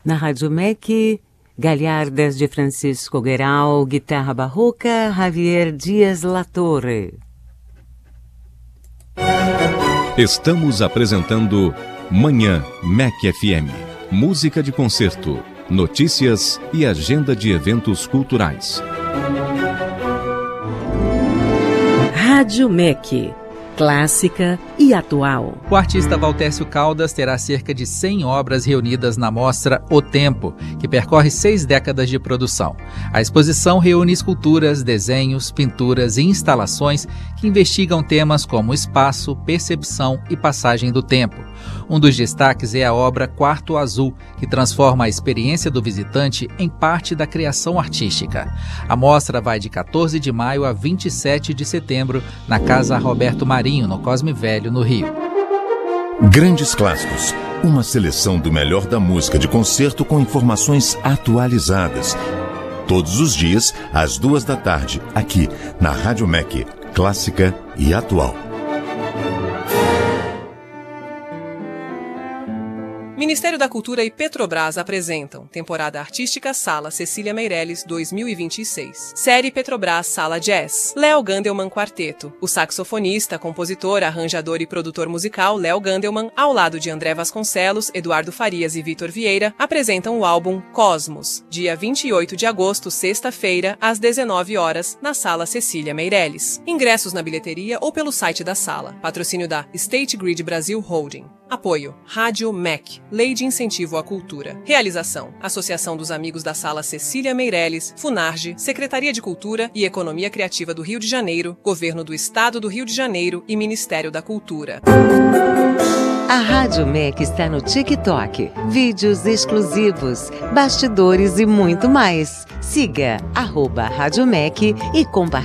Na Rádio MEC, Galhardas de Francisco Guerau, guitarra barroca, Javier Dias Latorre. Estamos apresentando Manhã MEC FM. Música de concerto, notícias e agenda de eventos culturais. Rádio MEC. Clássica e atual. O artista Valtércio Caldas terá cerca de 100 obras reunidas na mostra O Tempo, que percorre 6 décadas de produção. A exposição reúne esculturas, desenhos, pinturas e instalações que investigam temas como espaço, percepção e passagem do tempo. Um dos destaques é a obra Quarto Azul, que transforma a experiência do visitante em parte da criação artística. A mostra vai de 14 de maio a 27 de setembro na Casa Roberto Marinho, no Cosme Velho, no Rio. Grandes Clássicos, uma seleção do melhor da música de concerto com informações atualizadas. Todos os dias, às 14h, aqui na Rádio MEC, Clássica e Atual. Ministério da Cultura e Petrobras apresentam Temporada Artística Sala Cecília Meirelles 2026. Série Petrobras Sala Jazz. Léo Gandelman Quarteto. O saxofonista, compositor, arranjador e produtor musical Léo Gandelman, ao lado de André Vasconcelos, Eduardo Farias e Vitor Vieira, apresentam o álbum Cosmos, dia 28 de agosto, sexta-feira, às 19h, na Sala Cecília Meirelles. Ingressos na bilheteria ou pelo site da sala. Patrocínio da State Grid Brasil Holding. Apoio Rádio MEC, Lei de Incentivo à Cultura. Realização: Associação dos Amigos da Sala Cecília Meirelles, Funarge, Secretaria de Cultura e Economia Criativa do Rio de Janeiro, Governo do Estado do Rio de Janeiro e Ministério da Cultura. A Rádio MEC está no TikTok, vídeos exclusivos, bastidores e muito mais. Siga @Rádio MEC e compartilhe.